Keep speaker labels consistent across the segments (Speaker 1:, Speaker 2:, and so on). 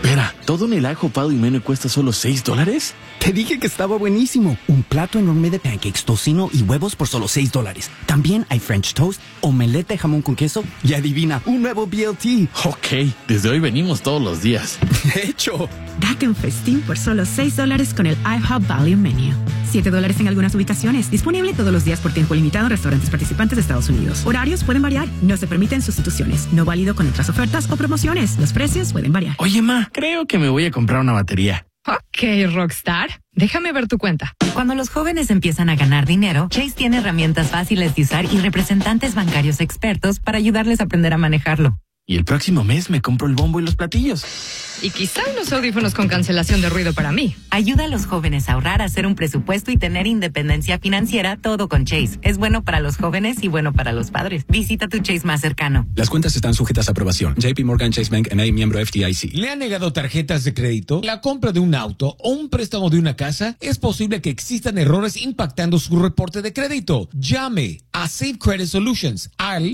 Speaker 1: Espera, ¿todo en el ajo, pado y mene cuesta solo $6?
Speaker 2: Te dije que estaba buenísimo. Un plato enorme de pancakes, tocino y huevos por solo $6. También hay French toast, omelette de jamón con queso y adivina, un nuevo BLT.
Speaker 1: Ok, desde hoy venimos todos los días.
Speaker 2: De hecho.
Speaker 3: Date un festín por solo $6 con el IHOP Value Menu. $7 en algunas ubicaciones. Disponible todos los días por tiempo limitado en restaurantes participantes de Estados Unidos. Horarios pueden variar. No se permiten sustituciones. No válido con otras ofertas o promociones. Los precios pueden variar.
Speaker 1: Oye, ma, creo que me voy a comprar una batería.
Speaker 4: Ok, Rockstar. Déjame ver tu cuenta.
Speaker 5: Cuando los jóvenes empiezan a ganar dinero, Chase tiene herramientas fáciles de usar y representantes bancarios expertos para ayudarles a aprender a manejarlo.
Speaker 1: Y el próximo mes me compro el bombo y los platillos.
Speaker 4: Y quizá unos audífonos con cancelación de ruido para mí.
Speaker 5: Ayuda a los jóvenes a ahorrar, a hacer un presupuesto y tener independencia financiera, todo con Chase. Es bueno para los jóvenes y bueno para los padres. Visita tu Chase más cercano.
Speaker 6: Las cuentas están sujetas a aprobación. JP Morgan Chase Bank N.A., miembro FDIC.
Speaker 7: ¿Le han negado tarjetas de crédito? ¿La compra de un auto o un préstamo de una casa? Es posible que existan errores impactando su reporte de crédito. Llame a Safe Credit Solutions al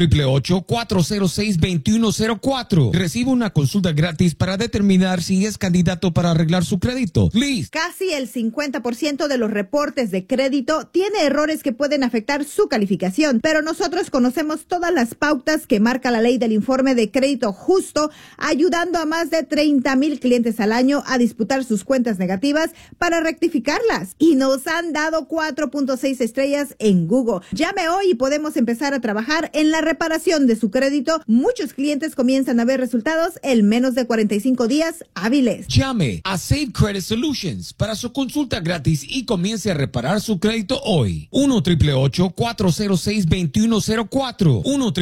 Speaker 7: 1-888-406-2104. Recibe una consulta gratis para determinar si es candidato para arreglar su crédito. Liz.
Speaker 8: Casi el 50% de los reportes de crédito tiene errores que pueden afectar su calificación, pero nosotros conocemos todas las pautas que marca la ley del informe de crédito justo, ayudando a más de 30,000 clientes al año a disputar sus cuentas negativas para rectificarlas. Y nos han dado 4.6 estrellas en Google. Llame hoy y podemos empezar a trabajar en la reparación de su crédito. Muchos clientes comienzan a ver resultados en menos de 45 días hábiles.
Speaker 7: Llame a Safe Credit Solutions para su consulta gratis y comience a reparar su crédito hoy. 1-888-406-2104.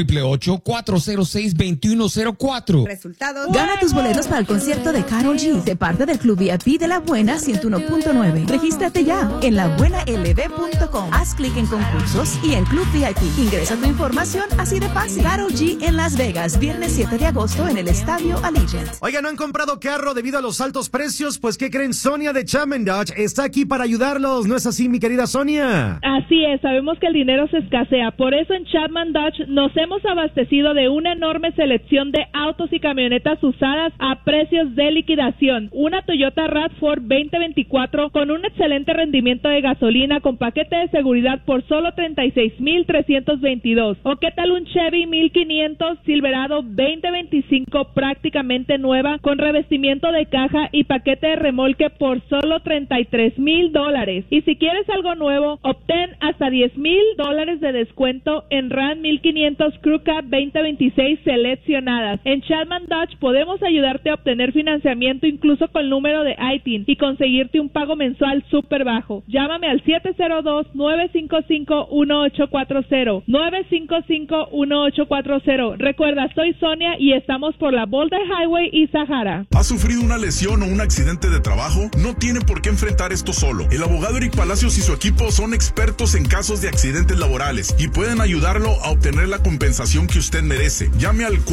Speaker 7: 1-888-406-2104.
Speaker 8: Resultados.
Speaker 9: Gana tus boletos para el concierto de Karol G de parte del Club VIP de La Buena 101.9. Regístrate ya en labuenald.com. Haz clic en concursos y en Club VIP. Ingresa tu información así de fácil. Karol G en Las Vegas, viernes 7 de agosto en el Estadio Allegiant.
Speaker 10: Oiga, ¿no han comprado carro debido a los altos precios? Pues, ¿qué creen? Sonia de Chapman Dodge está aquí para ayudarlos. ¿No es así, mi querida Sonia?
Speaker 11: Así es, sabemos que el dinero se escasea. Por eso en Chapman Dodge nos hemos abastecido de una enorme selección de autos y camionetas usadas a precios de liquidación. Una Toyota RAV4 2024 con un excelente rendimiento de gasolina con paquete de seguridad por solo $36,322. ¿O qué tal un Chevy 1500 Silverado 2025 prácticamente nueva con revestimiento de caja y paquete de remolque por solo $33,000? Y si quieres algo nuevo, obtén hasta $10,000 de descuento en Ram 1500 Crew Cab 2026 seleccionadas. En Chapman Dodge podemos ayudarte a obtener financiamiento incluso con el número de ITIN y conseguirte un pago mensual súper bajo. Llámame al 702-955-1840. 955-1840. Recuerda, soy Sonia y estamos por la Boulder Highway y Sahara.
Speaker 12: ¿Has sufrido una lesión o un accidente de trabajo? No tiene por qué enfrentar esto solo. El abogado Eric Palacios y su equipo son expertos en casos de accidentes laborales y pueden ayudarlo a obtener la compensación que usted merece. Llame al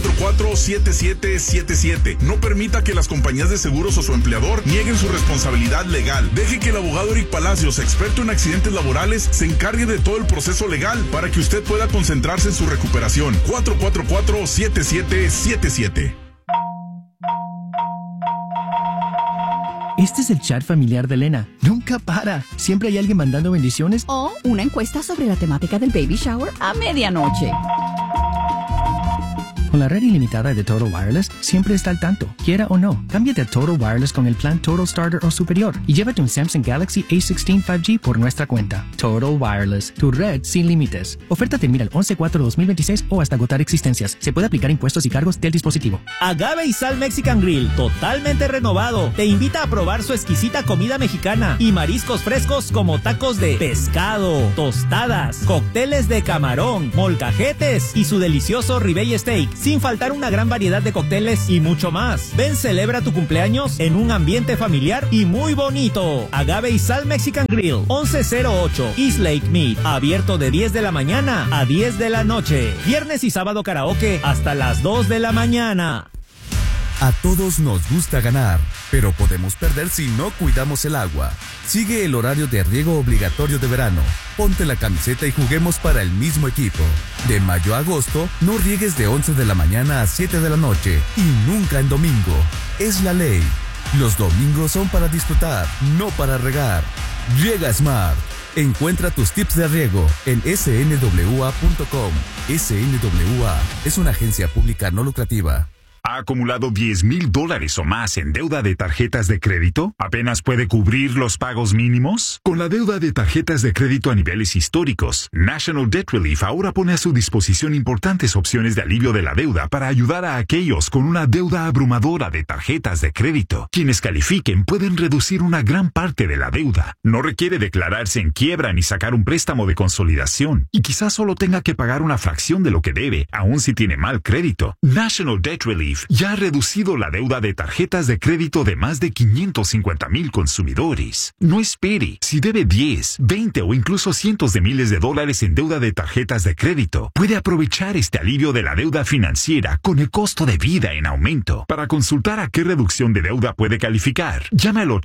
Speaker 12: 444-7777. No permita que las compañías de seguros o su empleador nieguen su responsabilidad legal. Deje que el abogado Eric Palacios, experto en accidentes laborales, se encargue de todo el proceso legal para que usted pueda concentrarse en su recuperación. 444-7777.
Speaker 13: Este es el chat familiar de Elena. Nunca para. Siempre hay alguien mandando bendiciones.
Speaker 9: O una encuesta sobre la temática del baby shower a medianoche.
Speaker 13: Con la red ilimitada de Total Wireless, siempre está al tanto. Quiera o no, cámbiate a Total Wireless con el plan Total Starter o superior y llévate un Samsung Galaxy A16 5G por nuestra cuenta. Total Wireless, tu red sin límites. Oferta termina el 11/4/2026 o hasta agotar existencias. Se puede aplicar impuestos y cargos del dispositivo.
Speaker 14: Agave y Sal Mexican Grill, totalmente renovado. Te invita a probar su exquisita comida mexicana y mariscos frescos como tacos de pescado, tostadas, cócteles de camarón, molcajetes y su delicioso ribeye steak. Sin faltar una gran variedad de cócteles y mucho más. Ven, celebra tu cumpleaños en un ambiente familiar y muy bonito. Agave y Sal Mexican Grill, 1108 East Lake Mead. Abierto de 10 de la mañana a 10 de la noche. Viernes y sábado karaoke hasta las 2 de la mañana.
Speaker 15: A todos nos gusta ganar, pero podemos perder si no cuidamos el agua. Sigue el horario de riego obligatorio de verano. Ponte la camiseta y juguemos para el mismo equipo. De mayo a agosto, no riegues de 11 de la mañana a 7 de la noche y nunca en domingo. Es la ley. Los domingos son para disfrutar, no para regar. Riega Smart. Encuentra tus tips de riego en snwa.com. SNWA es una agencia pública no lucrativa.
Speaker 16: ¿Ha acumulado $10,000 o más en deuda de tarjetas de crédito? ¿Apenas puede cubrir los pagos mínimos? Con la deuda de tarjetas de crédito a niveles históricos, National Debt Relief ahora pone a su disposición importantes opciones de alivio de la deuda para ayudar a aquellos con una deuda abrumadora de tarjetas de crédito. Quienes califiquen pueden reducir una gran parte de la deuda. No requiere declararse en quiebra ni sacar un préstamo de consolidación. Y quizás solo tenga que pagar una fracción de lo que debe, aun si tiene mal crédito. National Debt Relief ya ha reducido la deuda de tarjetas de crédito de más de 550,000 consumidores. No espere. Si debe 10, 20 o incluso cientos de miles de dólares en deuda de tarjetas de crédito, puede aprovechar este alivio de la deuda financiera con el costo de vida en aumento. Para consultar a qué reducción de deuda puede calificar, llama al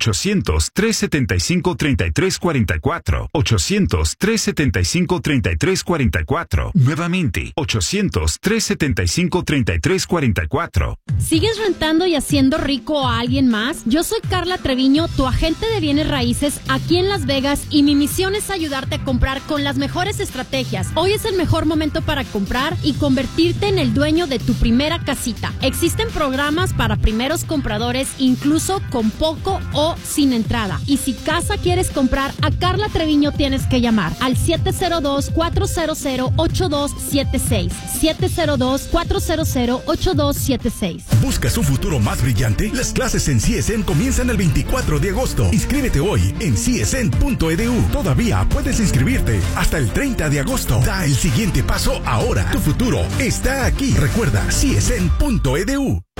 Speaker 16: 800-375-3344. 800-375-3344. Nuevamente, 800-375-3344.
Speaker 17: ¿Sigues rentando y haciendo rico a alguien más? Yo soy Carla Treviño, tu agente de bienes raíces aquí en Las Vegas, y mi misión es ayudarte a comprar con las mejores estrategias. Hoy es el mejor momento para comprar y convertirte en el dueño de tu primera casita. Existen programas para primeros compradores, incluso con poco o sin entrada. Y si casa quieres comprar, a Carla Treviño tienes que llamar al 702-400-8276. 702-400-8276.
Speaker 18: ¿Buscas un futuro más brillante? Las clases en CSN comienzan el 24 de agosto. Inscríbete hoy en csn.edu. Todavía puedes inscribirte hasta el 30 de agosto. Da el siguiente paso ahora. Tu futuro está aquí. Recuerda, csn.edu.